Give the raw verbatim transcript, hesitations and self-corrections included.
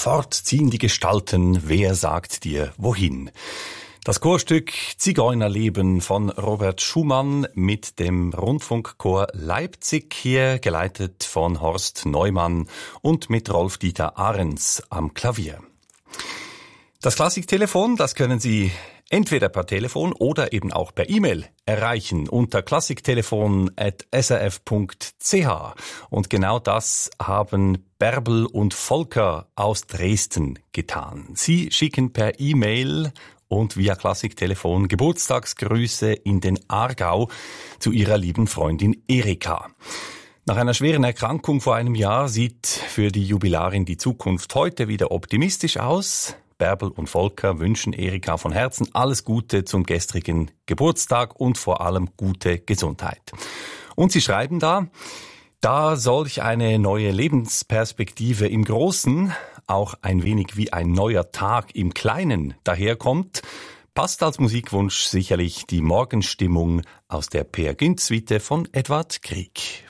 fort ziehen die Gestalten, wer sagt dir wohin? Das Chorstück Zigeunerleben von Robert Schumann mit dem Rundfunkchor Leipzig, hier geleitet von Horst Neumann und mit Rolf-Dieter Ahrens am Klavier. Das Klassiktelefon, das können Sie entweder per Telefon oder eben auch per E-Mail erreichen unter klassiktelefon at s r f punkt c h. Und genau das haben Bärbel und Volker aus Dresden getan. Sie schicken per E-Mail und via Klassiktelefon Geburtstagsgrüße in den Aargau zu ihrer lieben Freundin Erika. Nach einer schweren Erkrankung vor einem Jahr sieht für die Jubilarin die Zukunft heute wieder optimistisch aus. Bärbel und Volker wünschen Erika von Herzen alles Gute zum gestrigen Geburtstag und vor allem gute Gesundheit. Und sie schreiben da, da solch eine neue Lebensperspektive im Großen auch ein wenig wie ein neuer Tag im Kleinen daherkommt, passt als Musikwunsch sicherlich die Morgenstimmung aus der Peer Gynt Suite von Edvard Grieg.